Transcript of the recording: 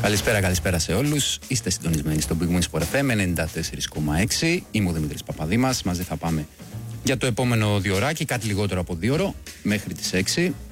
Καλησπέρα σε όλους. Είστε συντονισμένοι στο Big Win Sport FM 94,6. Είμαι ο Δημήτρης Παπαδήμας. Μαζί θα πάμε για το επόμενο διωράκι, κάτι λιγότερο από 2 ώρο, μέχρι τις 6.